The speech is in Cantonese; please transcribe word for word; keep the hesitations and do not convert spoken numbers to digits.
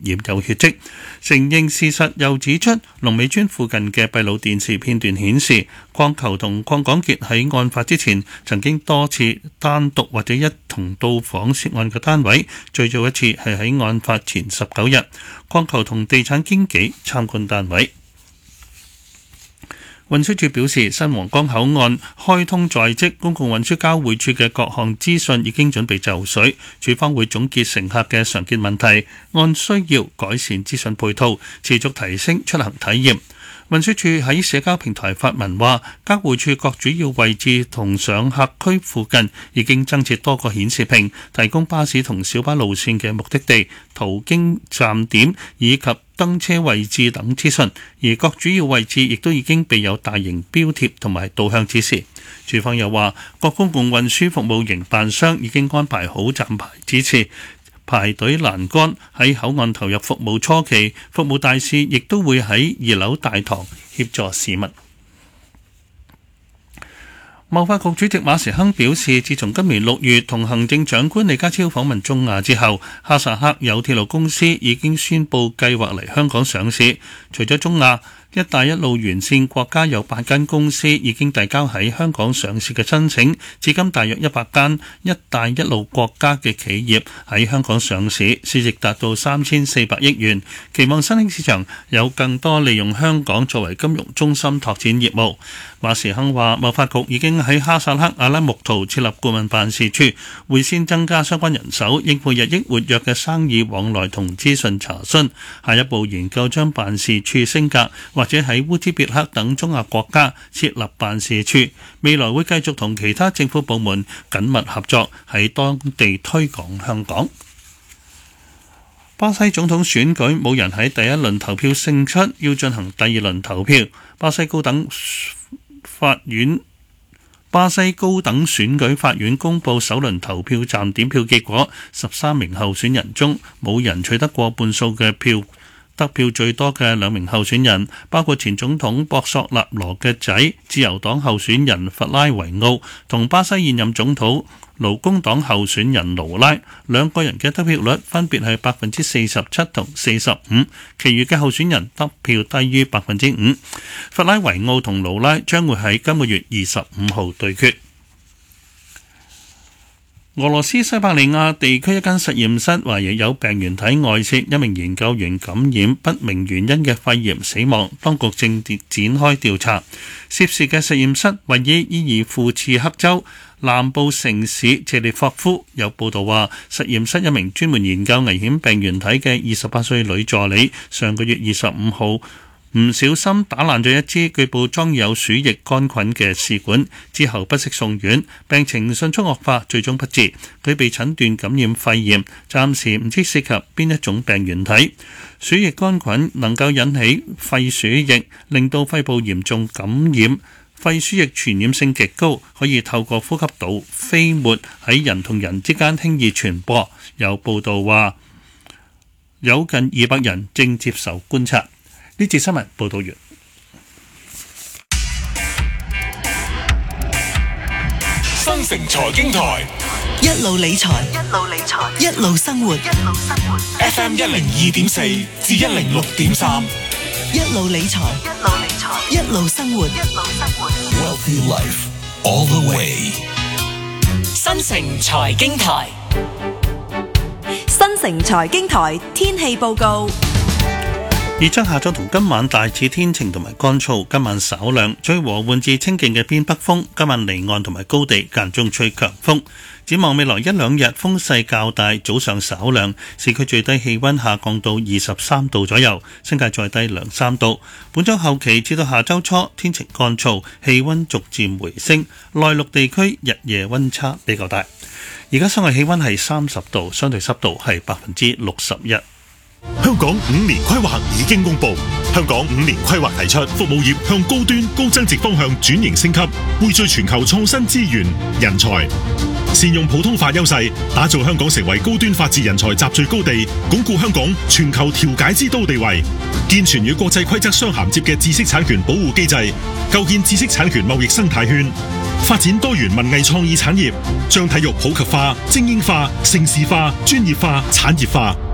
染有血跡，承認事實，又指出龍尾村附近嘅閉路電視片段顯示，鄺球同鄺港傑喺案發之前曾經多次單獨或者一同到訪涉案嘅單位，最早一次係喺案發前十九日，鄺球同地產經紀參觀單位。運輸署表示，新皇崗口岸開通在即，公共運輸交匯處嘅各項資訊已經準備就緒，署方會總結乘客嘅常見問題，按需要改善資訊配套，持續提升出行體驗。運輸署喺社交平台發文話，交匯處各主要位置同上客區附近已經增設多個顯示屏，提供巴士同小巴路線嘅目的地、途經站點以及登車位置等資訊，而各主要位置亦都已經備有大型標貼同埋導向指示。署方又話，各公共運輸服務營辦商已經安排好站牌指示、排隊欄杆，喺口岸投入服務初期，服務大使亦都會喺二樓大堂協助市民。貿發局主席馬時亨表示，自從今年六月同行政長官李家超訪問中亞之後，哈薩克有鐵路公司已經宣布計劃嚟香港上市。除咗中亞，一帶一路沿線國家有八間公司已經遞交喺香港上市嘅申請，至今大約一百間一帶一路國家嘅企業喺香港上市，市值達到三千四百億元。期望新興市場有更多利用香港作為金融中心拓展業務。馬時亨話，貿發局已經喺哈薩克阿拉木圖設立顧問辦事處，會先增加相關人手，應付日益活躍嘅生意往來同資訊查詢。下一步研究將辦事處升格，或者喺烏茲別克等中亞國家設立辦事處。未來會繼續同其他政府部門緊密合作，喺當地推廣香港。巴西總統選舉冇人喺第一輪投票勝出，要進行第二輪投票。巴西高等法院巴西高等選舉法院公佈首輪投票站點票結果，十三名候選人中冇人取得過半數嘅票。得票最多嘅兩名候選人包括前總統博索納羅嘅仔，自由黨候選人弗拉維奧，同巴西現任總統勞工黨候選人盧拉。兩個人嘅得票率分別係百分之四十七同四十五，其餘嘅候選人得票低於百分之五。弗拉維奧同盧拉將會喺今個月二十五號對決。俄羅斯西伯利亞地區一間實驗室懷疑有病原體外泄，一名研究員感染不明原因嘅肺炎死亡，當局正展開調查。涉事嘅實驗室位於伊爾庫茨克州南部城市謝列霍夫。有報道話，實驗室一名專門研究危險病原體嘅二十八歲女助理，上個月二十五號唔小心打爛咗一支據報裝有鼠疫桿菌嘅試管，之後不適送院，病情迅速惡化，最終不治。佢被診斷感染肺炎，暫時唔知涉及邊一種病原體。鼠疫桿菌能夠引起肺鼠疫，令到肺部嚴重感染。肺鼠疫傳染性極高，可以透過呼吸道飛沫喺人同人之間輕易傳播。有報道話，有近二百人正接受觀察。呢節新聞報道完。 新城財經台一路理財，一路理財，一路生活，一路生活。 F M 一零二點四至一零六點三， 一路理財，一路理財，一路生活，一路生活。 Wealthy Life all the way。 新城財經台， 新城財經台天氣報告。 預測下晝同今晚大致天晴同埋乾燥，今晚稍涼，吹和緩至清勁嘅偏北風。今晚離岸同埋高地間中吹強風。展望未來一兩日風勢較大，早上稍涼，市區最低氣溫下降到二十三度左右，新界再低兩三度。本週後期至到下週初天晴乾燥，氣溫逐漸回升，內陸地區日夜溫差比較大。而家室外氣溫係三十度，相對濕度係百分之六十一。 香港五年規劃已經公布，香港五年規劃提出服務業向高端高增值方向轉型升級，匯聚全球創新資源、人才，善用普通法優勢，打造香港成為高端法治人才集聚高地，鞏固香港全球調解之都地位，健全與國際規則相銜接嘅知識產權保護機制，構建知識產權貿易生態圈，發展多元文藝創意產業，將體育普及化、精英化、盛事化、專業化、產業化。